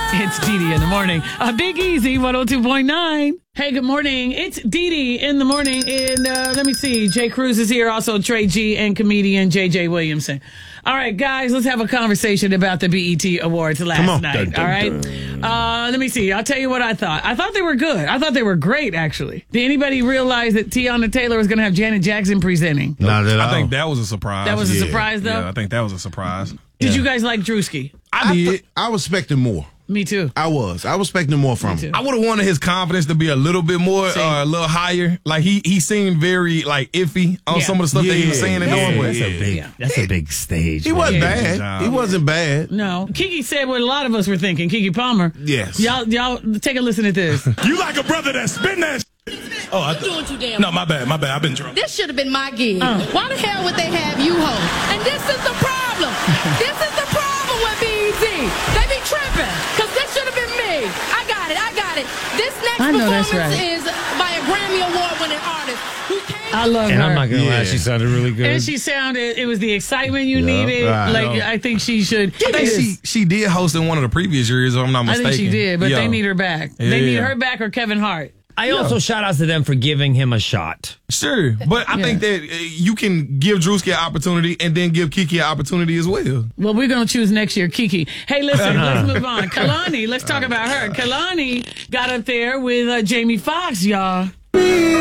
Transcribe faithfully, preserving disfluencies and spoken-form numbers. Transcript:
It's Dee Dee in the morning. Uh, Big Easy, one oh two point nine. Hey, good morning. It's Dee Dee in the morning. And uh, let me see. Jay Cruz is here. Also, Trey G and comedian J J Williamson. All right, guys, let's have a conversation about the B E T Awards last night. Dun, dun, all right. dun. Uh, let me see. I'll tell you what I thought. I thought they were good. I thought they were great, actually. Did anybody realize that Tiana Taylor was going to have Janet Jackson presenting? Not at all. I think that was a surprise. That was a Yeah. surprise, though? Yeah, I think that was a surprise. Did Yeah. you guys like Drewski? I did. th- I was expecting more. Me too. I was. I was expecting more from too. him. I would have wanted his confidence to be a little bit more, Same. uh, a little higher. Like he he seemed very like iffy on Yeah. some of the stuff that he was Yeah. saying and Yeah. doing. But That's a yeah. big. Yeah. That's a big stage. He man. wasn't Yeah. Good bad. job. He wasn't bad. No. Kiki said what a lot of us were thinking. Kiki Palmer. Yes. Y'all, y'all take a listen to this. You like a brother that's spin that. Oh, I doing too damn. no, my bad, my bad. I've been drunk. This should have been my gig. Uh. Why the hell would they have you host? And this is the problem. This is the problem with B E T. They be tripping. Because this should have been me. I got it. I got it. This next I know that's performance right. is by a Grammy Award winning artist who came. I love And her. I'm not gonna lie, Yeah. she sounded really good. And she sounded, it was the excitement you Yeah, needed. right. Like, Yeah. I think she should. I think she she did host in one of the previous years, if I'm not I mistaken. think she did, but Yeah. they need her back. Yeah, they need yeah. her back or Kevin Hart. I also shout out to them for giving him a shot. Sure, but I Yeah. think that uh, you can give Drewski an opportunity and then give Kiki an opportunity as well. Well, we're going to choose next year, Kiki. Hey, listen, let's move on. Kalani, let's talk about her. Kalani got up there with uh, Jamie Foxx, y'all.